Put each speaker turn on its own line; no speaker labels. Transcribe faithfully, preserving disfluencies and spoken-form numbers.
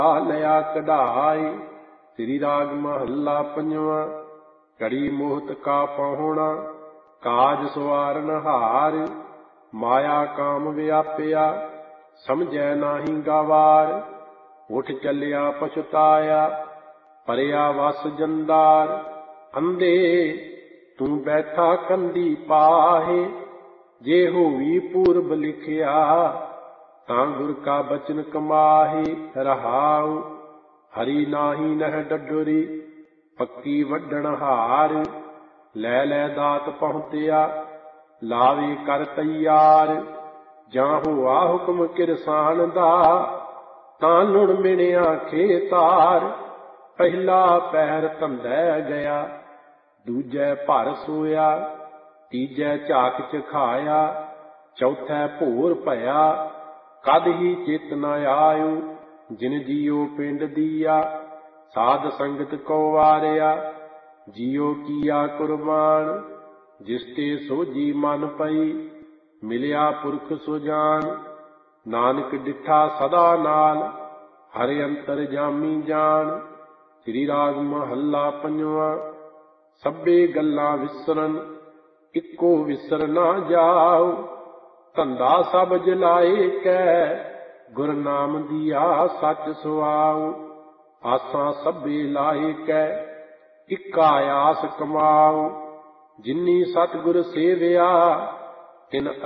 ਲਿਆ ਕਢਾਈ। ਸ੍ਰੀ ਰਾਗ ਮਹੱਲਾ ਪੰਜਵਾਂ। ਘੜੀ ਮੋਹਤ ਕਾ ਪਾਹੁਣਾ, ਕਾਜ ਸਵਾਰਨ ਹਾਰ। ਮਾਇਆ ਕਾਮ ਵਿਆਪਿਆ, ਸਮਝੈ ਨਾਹੀ ਗਵਾਰ। ਉੱਠ ਚੱਲਿਆ ਪਛਤਾਇਆ, ਭਰਿਆ ਵਸ ਜੰਦਾਰ। ਅੰਧੇ ਤੂੰ ਬੈਠਾ ਕੰਧੀ ਪਾਹੇ, ਜੇ ਹੋਵੀ ਪੂਰਬ ਲਿਖਿਆ, ਤਾਂ ਗੁਰ ਕਾ ਬਚਨ ਕਮਾਹੇ। ਰਹਾਉ ਹਰੀ ਨਾਹੀ ਨਹਿ ਡਡੋਰੀ, ਪੱਕੀ ਵੱਢਣ ਹਾਰ। ਲੈ ਲੈ ਦਾਤ ਪਹੁੰਚਿਆ, ਲਾਵੇ ਕਰ ਤੈਆਰ। ਜਾਂ ਹੋਆ ਹੁਕਮ ਕਿਰਸਾਨ ਦਾ, ਤਾਂ ਲੁਣ ਮਿਣਿਆ ਖੇਤਾਰ। ਪਹਿਲਾ ਪਹਿਰ ਧੰਦੈ ਗਿਆ, ਦੂਜੈ ਭਰ ਸੋਇਆ। ਤੀਜੈ ਝਾਕ ਚਖਾਇਆ, ਚੌਥੈ ਭੋਰ ਭਇਆ। ਕਦ ਹੀ ਚਿਤ ਨ ਆਇਓ, ਜਿਨ ਜੀਓ ਪਿੰਡ ਦੀਆ। ਸਾਧ ਸੰਗਤ ਕੋ ਵਾਰਿਆ, ਜੀਓ ਕੀਆ ਕੁਰਬਾਨ। ਜਿਸ ਤੇ ਸੋਝੀ ਮਨ ਪਈ, ਮਿਲਿਆ ਪੁਰਖ ਸੁਜਾਨ। ਨਾਨਕ ਡਿਠਾ ਸਦਾ ਨਾਲ, ਹਰਿ ਅੰਤਰ ਜਾਮੀ ਜਾਣ। ਸ੍ਰੀ ਰਾਗ ਮਹੱਲਾ ਪੰਜਵਾਂ। ਸਭੇ ਗੱਲਾਂ ਵਿਸਰਨ, ਇੱਕੋ ਵਿਸਰ ਨਾ ਜਾਉ। ਧੰਦਾ ਸਭ ਜਲਾਏ ਕੈ, ਗੁਰ ਨਾਮ ਦੀਆ ਸੱਚ ਸੁਆਉ। ਆਸਾਂ ਸਭੇ ਲਾਏ ਕੈ, ਇੱਕਾ ਆਸ ਕਮਾਉ। ਜਿਨੀ ਸਤਿਗੁਰ ਸੇਵਿਆ, ਤਿਨ